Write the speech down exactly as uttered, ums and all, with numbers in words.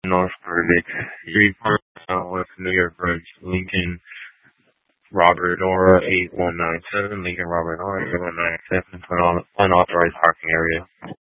North Verdict, three Park Southwest New York Bridge, Lincoln Robert Nora eight one nine seven, Lincoln Robert Nora eight one nine seven, unauthorized parking area.